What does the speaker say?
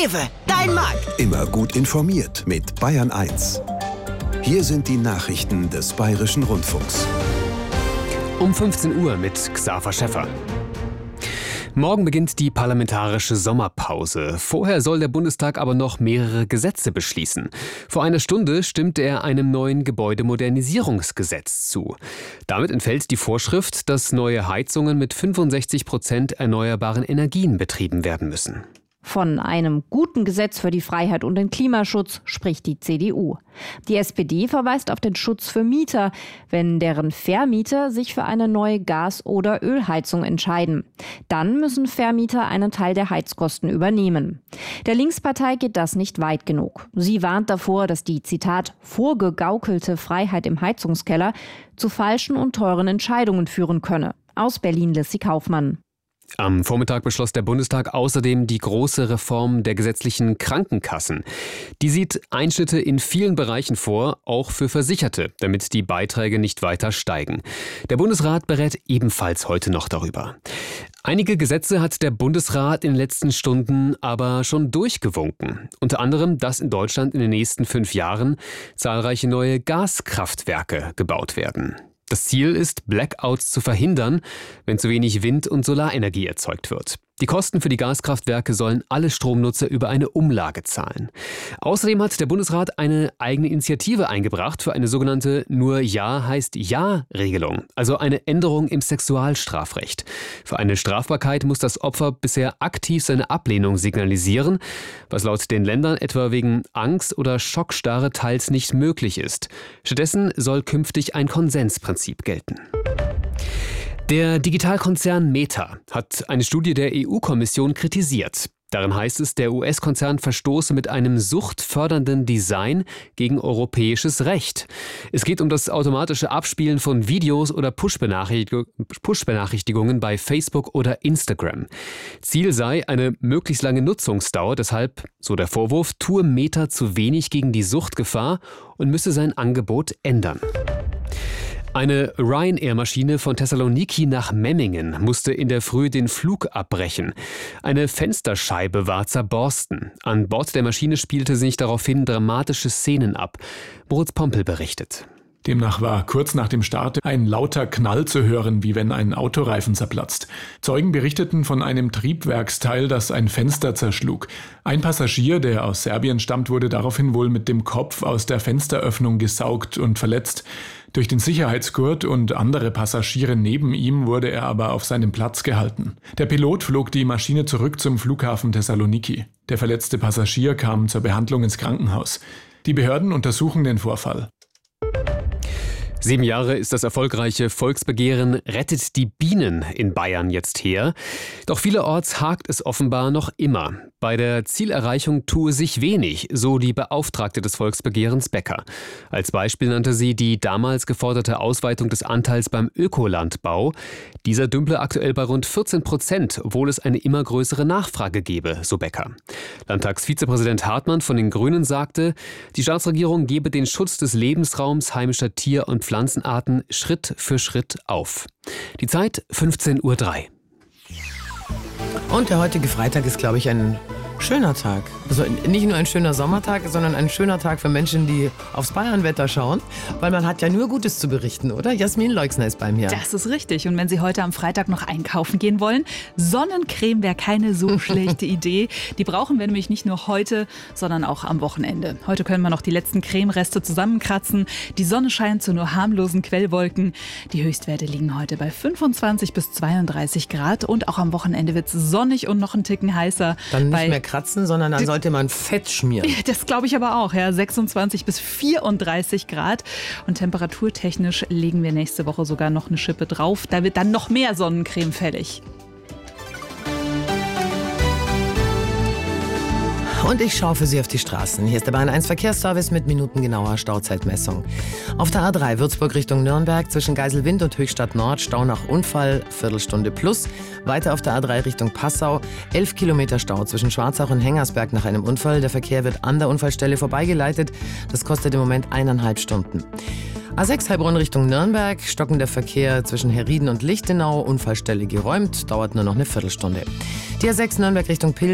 Rewe, dein Markt. Immer gut informiert mit Bayern 1. Hier sind die Nachrichten des Bayerischen Rundfunks. Um 15 Uhr mit Xaver Schäffer. Morgen beginnt die parlamentarische Sommerpause. Vorher soll der Bundestag aber noch mehrere Gesetze beschließen. Vor einer Stunde stimmte er einem neuen Gebäudemodernisierungsgesetz zu. Damit entfällt die Vorschrift, dass neue Heizungen mit 65% erneuerbaren Energien betrieben werden müssen. Von einem guten Gesetz für die Freiheit und den Klimaschutz spricht die CDU. Die SPD verweist auf den Schutz für Mieter, wenn deren Vermieter sich für eine neue Gas- oder Ölheizung entscheiden. Dann müssen Vermieter einen Teil der Heizkosten übernehmen. Der Linkspartei geht das nicht weit genug. Sie warnt davor, dass die, Zitat, vorgegaukelte Freiheit im Heizungskeller zu falschen und teuren Entscheidungen führen könne. Aus Berlin Lissi Kaufmann. Am Vormittag beschloss der Bundestag außerdem die große Reform der gesetzlichen Krankenkassen. Die sieht Einschnitte in vielen Bereichen vor, auch für Versicherte, damit die Beiträge nicht weiter steigen. Der Bundesrat berät ebenfalls heute noch darüber. Einige Gesetze hat der Bundesrat in den letzten Stunden aber schon durchgewunken. Unter anderem, dass in Deutschland in den nächsten 5 Jahren zahlreiche neue Gaskraftwerke gebaut werden. Das Ziel ist, Blackouts zu verhindern, wenn zu wenig Wind- und Solarenergie erzeugt wird. Die Kosten für die Gaskraftwerke sollen alle Stromnutzer über eine Umlage zahlen. Außerdem hat der Bundesrat eine eigene Initiative eingebracht für eine sogenannte Nur Ja heißt Ja-Regelung, also eine Änderung im Sexualstrafrecht. Für eine Strafbarkeit muss das Opfer bisher aktiv seine Ablehnung signalisieren, was laut den Ländern etwa wegen Angst oder Schockstarre teils nicht möglich ist. Stattdessen soll künftig ein Konsensprinzip gelten. Der Digitalkonzern Meta hat eine Studie der EU-Kommission kritisiert. Darin heißt es, der US-Konzern verstoße mit einem suchtfördernden Design gegen europäisches Recht. Es geht um das automatische Abspielen von Videos oder Push-Benachrichtigungen bei Facebook oder Instagram. Ziel sei eine möglichst lange Nutzungsdauer, deshalb, so der Vorwurf, tue Meta zu wenig gegen die Suchtgefahr und müsse sein Angebot ändern. Eine Ryanair-Maschine von Thessaloniki nach Memmingen musste in der Früh den Flug abbrechen. Eine Fensterscheibe war zerborsten. An Bord der Maschine spielte sich daraufhin dramatische Szenen ab. Moritz Pompel berichtet. Demnach war kurz nach dem Start ein lauter Knall zu hören, wie wenn ein Autoreifen zerplatzt. Zeugen berichteten von einem Triebwerksteil, das ein Fenster zerschlug. Ein Passagier, der aus Serbien stammt, wurde daraufhin wohl mit dem Kopf aus der Fensteröffnung gesaugt und verletzt. Durch den Sicherheitsgurt und andere Passagiere neben ihm wurde er aber auf seinem Platz gehalten. Der Pilot flog die Maschine zurück zum Flughafen Thessaloniki. Der verletzte Passagier kam zur Behandlung ins Krankenhaus. Die Behörden untersuchen den Vorfall. 7 Jahre ist das erfolgreiche Volksbegehren Rettet die Bienen in Bayern jetzt her. Doch vielerorts hakt es offenbar noch immer. Bei der Zielerreichung tue sich wenig, so die Beauftragte des Volksbegehrens Becker. Als Beispiel nannte sie die damals geforderte Ausweitung des Anteils beim Ökolandbau. Dieser dümple aktuell bei rund 14%, obwohl es eine immer größere Nachfrage gebe, so Becker. Landtagsvizepräsident Hartmann von den Grünen sagte, die Staatsregierung gebe den Schutz des Lebensraums heimischer Tier- und Pflanzenarten Schritt für Schritt auf. Die Zeit 15:03 Uhr. Und der heutige Freitag ist, glaube ich, ein schöner Tag. Also nicht nur ein schöner Sommertag, sondern ein schöner Tag für Menschen, die aufs Bayernwetter schauen. Weil man hat ja nur Gutes zu berichten, oder? Jasmin Leixner ist bei mir. Das ist richtig. Und wenn Sie heute am Freitag noch einkaufen gehen wollen, Sonnencreme wäre keine so schlechte Idee. Die brauchen wir nämlich nicht nur heute, sondern auch am Wochenende. Heute können wir noch die letzten Cremereste zusammenkratzen. Die Sonne scheint zu nur harmlosen Quellwolken. Die Höchstwerte liegen heute bei 25 bis 32 Grad. Und auch am Wochenende wird es sonnig und noch einen Ticken heißer. Dann nicht mehr kratzen, sondern dann sollte man Fett schmieren. Das glaube ich aber auch, ja. 26 bis 34 Grad. Und temperaturtechnisch legen wir nächste Woche sogar noch eine Schippe drauf. Da wird dann noch mehr Sonnencreme fällig. Und ich schaue für Sie auf die Straßen. Hier ist der Bayern 1 Verkehrsservice mit minutengenauer Stauzeitmessung. Auf der A3 Würzburg Richtung Nürnberg zwischen Geiselwind und Höchstadt Nord Stau nach Unfall, Viertelstunde plus. Weiter auf der A3 Richtung Passau 11 Kilometer Stau zwischen Schwarzach und Hengersberg nach einem Unfall. Der Verkehr wird an der Unfallstelle vorbeigeleitet. Das kostet im Moment 1,5 Stunden. A6 Heilbronn Richtung Nürnberg, stockender Verkehr zwischen Herrieden und Lichtenau, Unfallstelle geräumt, dauert nur noch eine Viertelstunde. Die A6 Nürnberg Richtung Pilsen